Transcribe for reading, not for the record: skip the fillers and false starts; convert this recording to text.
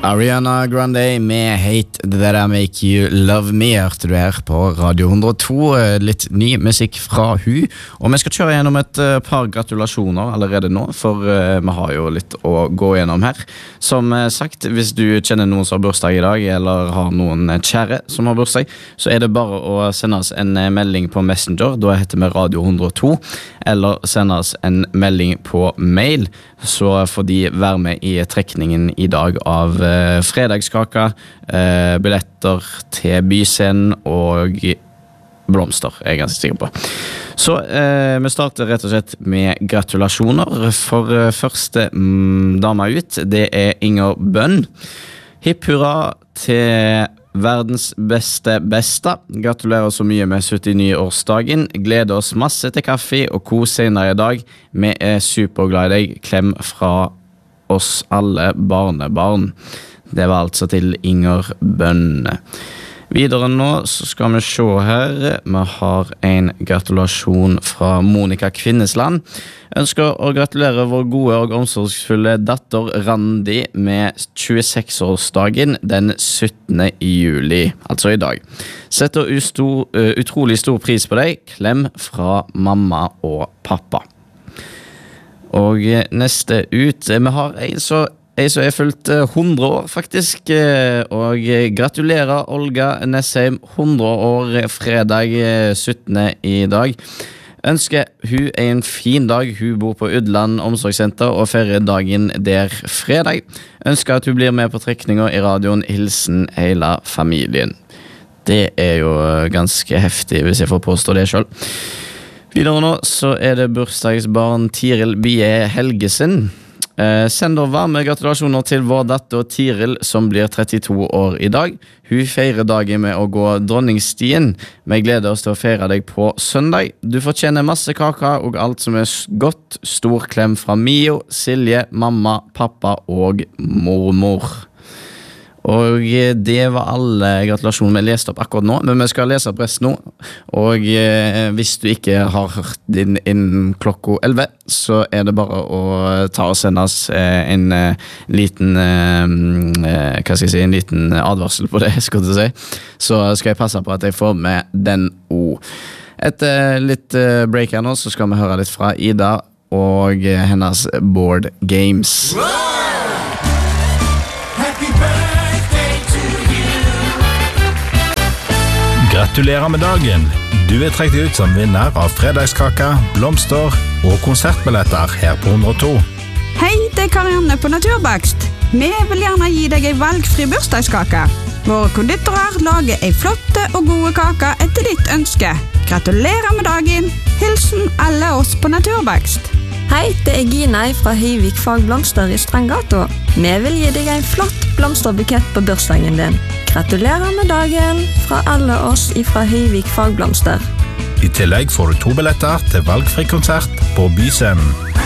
Ariana Grande med Hate That I Make You Love Me hørte du her på Radio 102, litt ny musikk fra hun, og vi skal kjøre gjennom et par gratulasjoner allerede nå, for vi har jo litt å gå gjennom her. Som sagt, hvis du kjenner noen som har bursdag i dag, eller har noen kjære som har bursdag, så er det bare å sende oss en melding på Messenger, da heter vi Radio 102, eller sende oss en melding på mail, så får de være med i trekningen i dag av fredagskaka, billetter til byscenen og blomster, er jeg ganske sikker på. Så vi starter rett og slett med gratulasjoner. For første dame ut, det er Inger Bønn. Hipp hurra til verdens beste. Gratulerer så mye med 79-årsdagen. Gleder oss masse til kaffe og kos senere i dag. Vi er superglad i deg. Klem fra oss alle barnebarn. Det var altså til Inger Bønn. Videre nå så skal vi se her. Vi har en gratulasjon fra Monica Kvinnesland. Ønsker å gratulere vår gode og omsorgsfulle datter Randi med 26-årsdagen den 17. juli, altså i dag. Setter utrolig stor pris på deg. Klem fra mamma og pappa. Og neste ut, vi har en som er fullt 100 år faktisk, og gratulerer Olga Nessheim, 100 år fredag 17. i dag. Ønsker hun en fin dag, hun bor på Udland omsorgssenter og feirer dagen der fredag. Ønsker at hun blir med på trekninger i radioen, hilsen hele familien. Det er jo ganske heftig hvis jeg får påstå det selv. Videre nå så er det bursdagsbarn Tiril Bie Helgesen. Sender varme gratulasjoner til vår datter Tiril som blir 32 år i dag. Hun feirer dagen med å gå dronningstien. Vi gleder oss til å feire deg på søndag. Du fortjener masse kaka og alt som er godt. Stor klem fra Mio, Silje, mamma, pappa og mormor. Og det var alle gratulasjoner vi leste opp akkurat nå, men vi skal lese opp resten nå. Og hvis du ikke har hørt din innen klokka 11, så er det bare å ta og sende oss en liten, en liten advarsel på det, skal jeg si. Så skal jeg passe på at jeg får med den ord. Etter litt break her nå, så skal vi høre litt fra Ida og hennes Board Games. Gratulerer med dagen! Du er trukket ut som vinner av fredagskaka, blomster og konsertbilletter her på 102. Hei, det er Karianne på Naturbakst. Vi vil gjerne gi deg en valgfri bursdagskake. Våre konditorer lager en flotte og gode kake etter ditt ønske. Gratulerer med dagen! Hilsen alle oss på Naturbakst. Hei, det er Gina fra Høyvik Fagblomster i Strandgata. Vi vil gi deg en flott blomsterbukett på bursdagen din. Gratulerer med dagen fra alle oss fra Høyvik Fagblomster. I tillegg får du 2 billetter til valgfri konsert på byscenen.